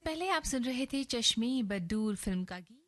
पहले आप सुन रहे थे चश्मे बदूर फिल्म का गीत।